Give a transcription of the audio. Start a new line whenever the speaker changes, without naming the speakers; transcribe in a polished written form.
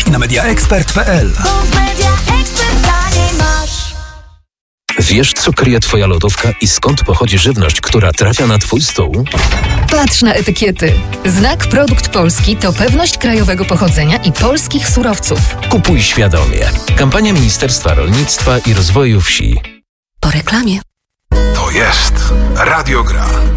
na mediaexpert.pl.
Wiesz, co kryje Twoja lodówka i skąd pochodzi żywność, która trafia na Twój stół?
Patrz na etykiety. Znak Produkt Polski to pewność krajowego pochodzenia i polskich surowców.
Kupuj świadomie. Kampania Ministerstwa Rolnictwa i Rozwoju Wsi.
Po reklamie.
To jest Radio Gra.